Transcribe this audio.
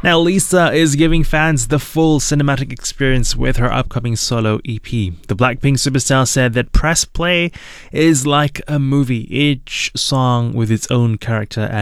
Now, Lisa is giving fans the full cinematic experience with her upcoming solo EP. The Blackpink superstar said that Press Play is like a movie, each song with its own character